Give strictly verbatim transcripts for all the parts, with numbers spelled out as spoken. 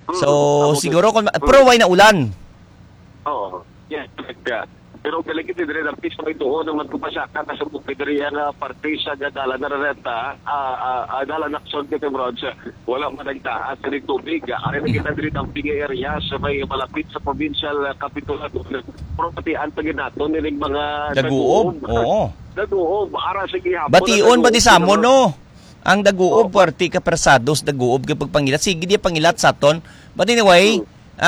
So, Hmm. siguro, kung, pero why na ulan? Oo. Yes, correct. Pero galing ito din ang piso may tuon naman ko pa siya kakasabog ka din na parte sa gadala na renta a dala nakson kita bronze wala man nagtaas sa tubig ari na kita diri ang big area sa may malapit sa provincial capital property antagin nato nining mga Daguob. Oo. Daguob ara sa gihapon. Bation ba di samo no? Ang daguob forty ka persados daguob kapag pangilat sige di pangilat sa ton. But anyway,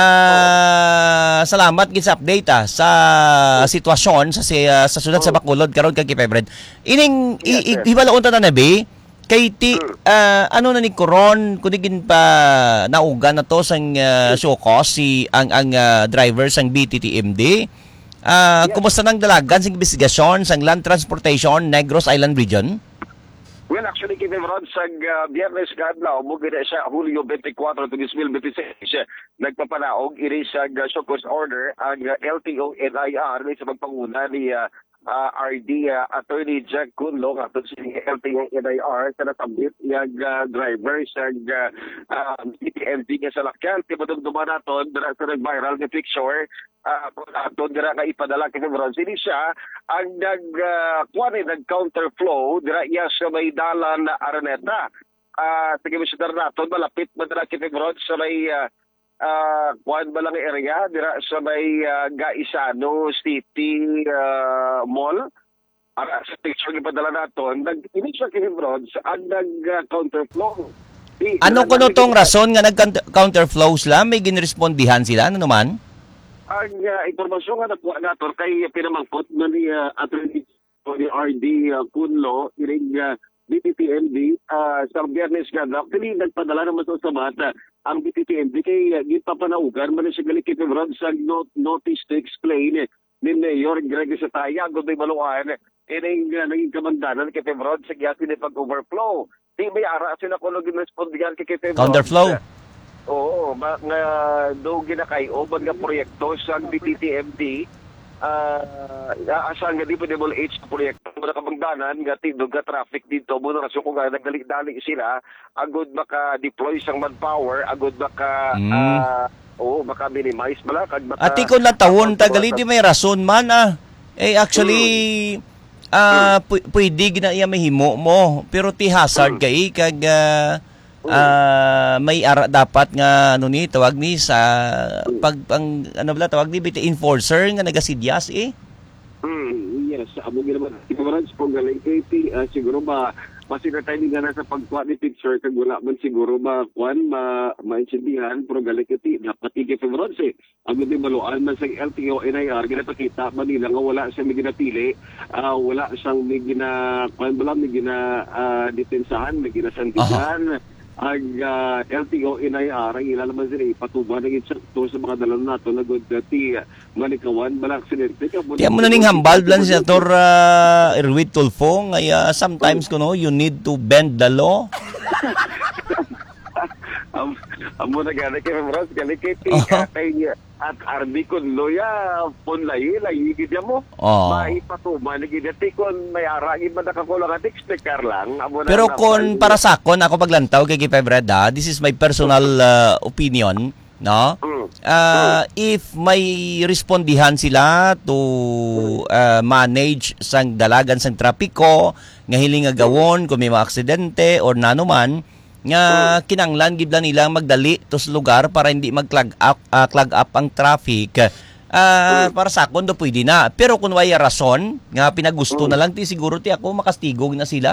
Ah, uh, salamat gid sa update ah, sa sitwasyon sa uh, sa sulat sa Bacolod karon kay Febred. Ining yes, hibalaon ta na be kay ti uh, ano na ni koron kunigin pa naugan na to sang uh, Shokos si ang ang uh, driver sang B T T M D. Ah, uh, yes. Kumusta nang dalagan sa investigasyon sang Land Transportation Negros Island Region? Well, actually, Kevin Rod, sa uh, Biyernes kadlaw, mugid siya Hulyo twenty-four to two thousand twenty-six, nagpapanaog iri sa uh, Shokos order ang uh, L T O N I R sa pagpanguna ni uh, uh, R D uh, Attorney Jack Kunlo ato sa L T O N I R sa natambit yung uh, driver sa uh, uh, B T M D nga sa lakyan. Timadong dumanaton, dara sa nag-viral na picture, Uh, doon dira nga ipadala kay Ron Sini siya ang nag uh, kuan nag counterflow dira iya sa may dalan na Araneta. Ah uh, sige mo siya naton malapit man dira kay Ron sa may uh, uh, kuan ba lang area dira sa may uh, Gaisano City uh, Mall. Ara sa picture ipadala naton nag ini siya kay Ron ang nag uh, counterflow. Di, ano kuno tong rason nga nag counterflow sila may ginrespondihan sila ano naman? Ang uh, impormasyon nga nakuha nato kay pinamangkot na ni uh, Attorney ni R D uh, Kunlo iring uh, B T T M D uh, sa Biyernes nga daw kini nagpadala naman to sa bata ang B T T M D kay uh, gipapanaugan man sa gali kay Febron sa not, notice to explain eh, ni Mayor Greg sa Taya gud may maluan iring uh, naging kamandanan kay Febron sa gyapon ni pag-overflow di may ara sila kuno ginrespondihan kay Febron counterflow. Oo, nga do ginakayo bag nga proyekto sa B T T M D ah uh, asa nga di pa double H proyekto mo nakabangdanan nga tidog ka traffic dito mo na rason ko nga nagdali-dali sila agud maka deploy sang manpower agud maka mm. uh, oo maka minimize bala kag maka ati kon lang tawon tagali di may rason man ah eh actually ah mm. uh, pwede gina iya mahimo mo pero ti hazard mm. kay kag uh, Uh, may ara dapat nga ano ni tawag ni sa pag ang ano bala tawag ni biti enforcer nga nagasidyas eh. Mm, yes, amo gyud naman. Siguro sa paggaling kay uh, siguro ba masina tayo nga na sa pagkuha ni picture kag wala man siguro ba kuan ma maintindihan pero galing kay dapat tigay Febron si amo di maluan man sa L T O N I R ginapakita man nila nga wala sa miginapili uh, wala sang migina kuan bala migina uh, detensahan migina sandigan. Uh-huh. Ang uh, L T O N I R ang ilalaman sila ipatuba ng insakto sa mga dalan nato na good dati manikawan malang aksidente ka mo. Tiyan mo na ning hambal lang si Senator uh, Erwin Tulfo ngay uh, sometimes kuno you need to bend the law. Amo na gani kay Ros gali kay kay at Arby kun loya pon lahi lahi gid mo. Maipatuba ni gid ti kon may ara gid man nakakulang at sticker lang. Amo na. Pero kon para sa kon ako paglantaw kay Febreda, this is my personal uh, opinion, no? Uh, if may respondihan sila to uh, manage sang dalagan sang trapiko nga hiling nga gawon kung may mga aksidente or nanuman nga kinanglan gid nila magdali to sa lugar para hindi mag-clog up uh, clog up ang traffic. Uh, para sa akon do pwede na. Pero kung way rason nga pinagusto na lang ti siguro ti ako makastigog na sila.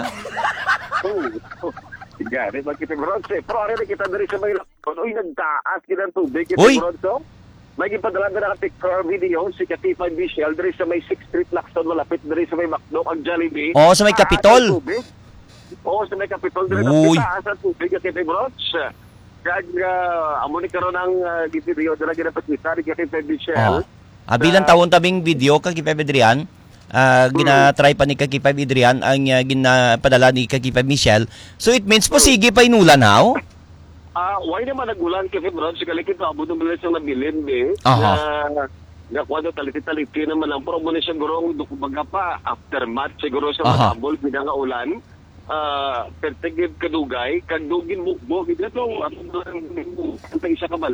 Gani magkita bronze. Pero ari kita diri sa may uy nagtaas gid ang tubig kita bronze. May gipadala na ka picture video si Katipan Michelle diri sa may sixth Street Lacson malapit diri sa may Macdo ang Jollibee. Oh, sa may Capitol. Oo, sa may Capitol din ang pitaas at tubig at kay Broch. Kag uh, amo ni karon ang uh, video dala gid napakita ni kay Michelle. Oh. Ah, bilang tawon tabing video kay Adrian, uh, gina-try pa ni kay Adrian ang uh, ginapadala ni kay Michelle. So it means po sige pa inulan haw. Ah, uh, why naman nagulan kay Broch kay kita abo ng bilis ng nabilin be. Uh-huh. Nga kwado taliti-taliti naman ang pero mo ni siya gurong dukubaga pa aftermath siguro sa uh-huh. Matabol pinanga ulan. Ah, uh, pertigib kadugay kag dugin mukbo gid ato atong isa ka